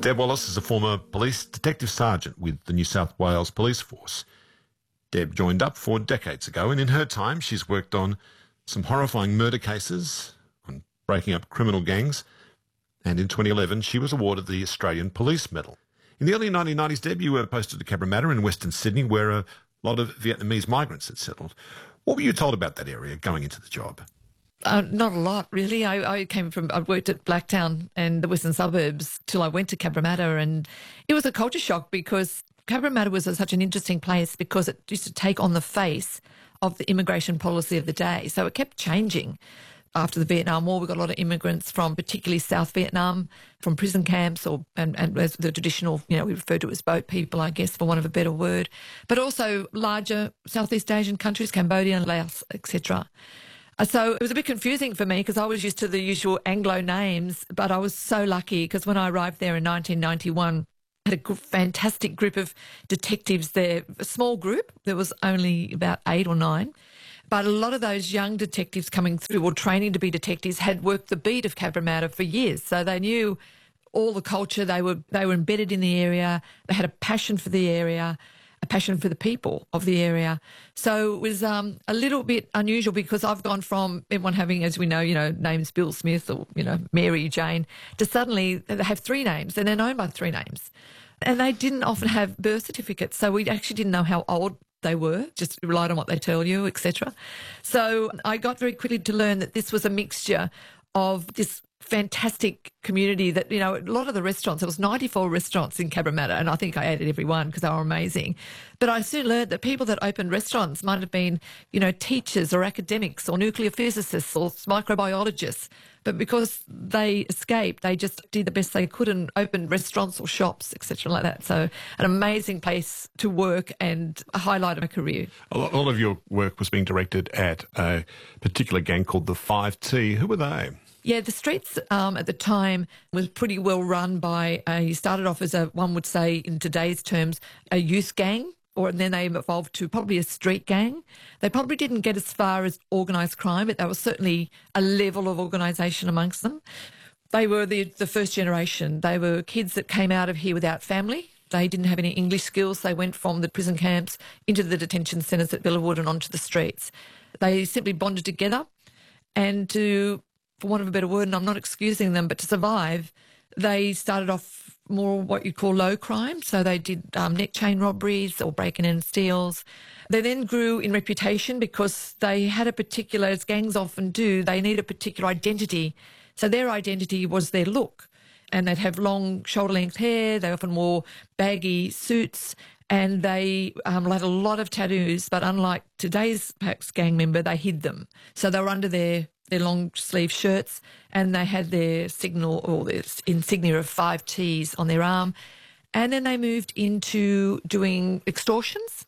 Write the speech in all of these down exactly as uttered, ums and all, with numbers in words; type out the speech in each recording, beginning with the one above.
Deb Wallace is a former police detective sergeant with the New South Wales Police Force. Deb joined up four decades ago, and in her time she's worked on some horrifying murder cases, on breaking up criminal gangs, and in twenty eleven she was awarded the Australian Police Medal. In the early nineteen nineties, Deb, you were posted to Cabramatta in Western Sydney, where a lot of Vietnamese migrants had settled. What were you told about that area going into the job? Uh, not a lot, really. I, I came from, I worked at Blacktown and the western suburbs till I went to Cabramatta, and it was a culture shock because Cabramatta was a, such an interesting place because it used to take on the face of the immigration policy of the day. So it kept changing. After the Vietnam War, we got a lot of immigrants from particularly South Vietnam, from prison camps, or and, and as the traditional, you know, we refer to it as boat people, I guess, for want of a better word, but also larger Southeast Asian countries, Cambodia and Laos, et cetera. So it was a bit confusing for me because I was used to the usual Anglo names, but I was so lucky because when I arrived there in nineteen ninety-one, I had a fantastic group of detectives there, a small group. There was only about eight or nine. But a lot of those young detectives coming through or training to be detectives had worked the beat of Cabramatta for years. So they knew all the culture. They were they were embedded in the area. They had a passion for the area, a passion for the people of the area. So it was um, a little bit unusual because I've gone from everyone having, as we know, you know, names Bill Smith or, you know, Mary Jane, to suddenly they have three names and they're known by three names. And they didn't often have birth certificates. So we actually didn't know how old they were, just relied on what they tell you, et cetera. So I got very quickly to learn that this was a mixture of this fantastic community that, you know, a lot of the restaurants, there was ninety-four restaurants in Cabramatta, and I think I ate at every one because they were amazing. But I soon learned that people that opened restaurants might have been, you know, teachers or academics or nuclear physicists or microbiologists. But because they escaped, they just did the best they could and opened restaurants or shops, et cetera, like that. So an amazing place to work and a highlight of my career. A lot of your work was being directed at a particular gang called the five T. Who were they? Yeah, the streets um, at the time was pretty well run by, uh, he started off as a, one would say in today's terms, a youth gang, or and then they evolved to probably a street gang. They probably didn't get as far as organised crime, but there was certainly a level of organisation amongst them. They were the, the first generation. They were kids that came out of here without family. They didn't have any English skills. They went from the prison camps into the detention centres at Villawood and onto the streets. They simply bonded together and to, for want of a better word, and I'm not excusing them, but to survive, they started off more what you call low crime. So they did um, neck chain robberies or break-in and steals. They then grew in reputation because they had a particular, as gangs often do, they need a particular identity. So their identity was their look. And they'd have long shoulder-length hair. They often wore baggy suits. And they um, had a lot of tattoos, but unlike today's perhaps gang member, they hid them. So they were under their their long-sleeve shirts, and they had their signal or their insignia of five T's on their arm. And then they moved into doing extortions,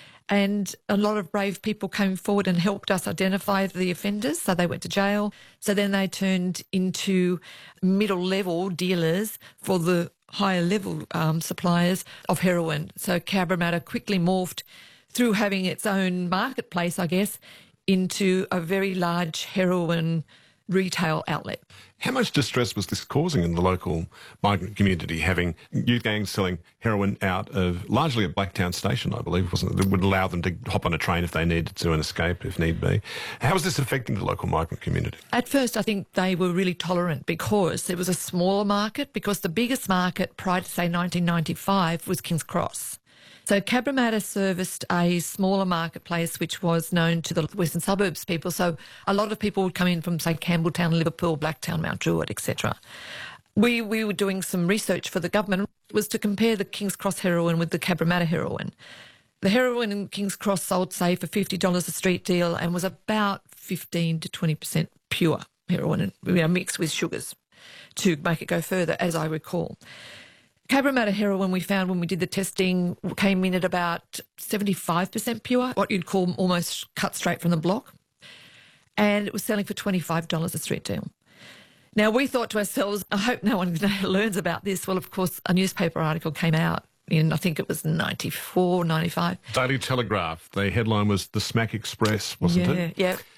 and a lot of brave people came forward and helped us identify the offenders, so they went to jail. So then they turned into middle-level dealers for the higher-level um, suppliers of heroin. So Cabramatta quickly morphed through having its own marketplace, I guess, into a very large heroin retail outlet. How much distress was this causing in the local migrant community, having youth gangs selling heroin out of largely a Blacktown station, I believe, wasn't it? That would allow them to hop on a train if they needed to and escape if need be. How was this affecting the local migrant community? At first, I think they were really tolerant because it was a smaller market, because the biggest market prior to, say, nineteen ninety-five was King's Cross. So Cabramatta serviced a smaller marketplace which was known to the western suburbs people. So a lot of people would come in from, say, Campbelltown, Liverpool, Blacktown, Mount Druitt, et cetera. We, we were doing some research for the government. It was to compare the King's Cross heroin with the Cabramatta heroin. The heroin in King's Cross sold, say, for fifty dollars a street deal and was about fifteen to twenty percent pure heroin, and, you know, mixed with sugars to make it go further, as I recall. Cabramatta heroin, we found when we did the testing, came in at about seventy-five percent pure, what you'd call almost cut straight from the block. And it was selling for twenty-five dollars a street deal. Now, we thought to ourselves, I hope no one learns about this. Well, of course, a newspaper article came out in, I think it was ninety-four, ninety-five. Daily Telegraph, the headline was The Smack Express, wasn't yeah, it? Yeah,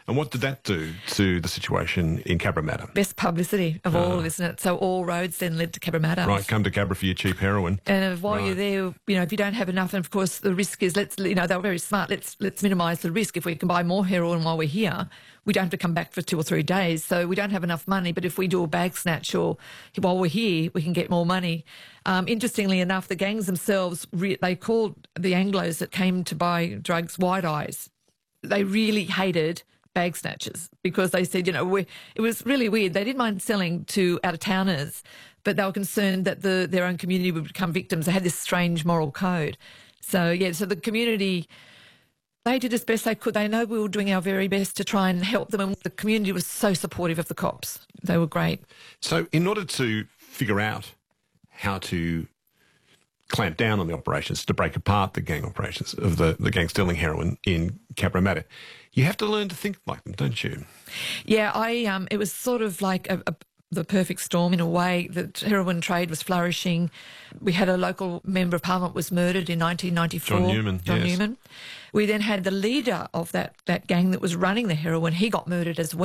And what did that do to the situation in Cabramatta? Best publicity of all, isn't it? So all roads then led to Cabramatta. Right, come to Cabra for your cheap heroin. And while Right. you're there, you know, if you don't have enough, and of course the risk is, let's, you know, they were very smart. Let's let's minimise the risk. If we can buy more heroin while we're here, we don't have to come back for two or three days. So we don't have enough money. But if we do a bag snatch or while we're here, we can get more money. Um, interestingly enough, the gangs themselves, re- they called the Anglos that came to buy drugs wide eyes. They really hated bag snatchers because they said, you know, we, it was really weird. They didn't mind selling to out-of-towners, but they were concerned that the, their own community would become victims. They had this strange moral code. So, yeah, so the community, they did as best they could. They know we were doing our very best to try and help them, and the community was so supportive of the cops. They were great. So in order to figure out how to clamp down on the operations, to break apart the gang operations of the, the gang stealing heroin in Cabramatta, you have to learn to think like them, don't you? Yeah, I um, it was sort of like a, a, the perfect storm in a way. The heroin trade was flourishing. We had a local member of parliament was murdered in nineteen ninety-four. John Newman, John yes. Newman. We then had the leader of that, that gang that was running the heroin. He got murdered as well.